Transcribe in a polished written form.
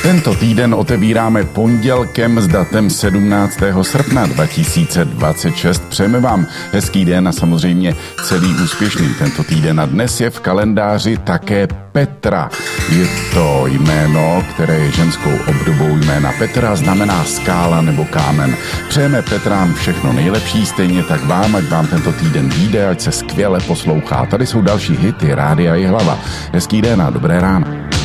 Tento týden otevíráme pondělkem s datem 17. srpna 2026. Přejeme vám hezký den a samozřejmě celý úspěšný tento týden. A dnes je v kalendáři také Petra. Je to jméno, které je ženskou obdobou jména Petra, znamená skála nebo kámen. Přejeme Petrám všechno nejlepší, stejně tak vám, ať vám tento týden vyjde, ať se skvěle poslouchá. Tady jsou další hity Rádia Jihlava. Hezký den a dobré ráno.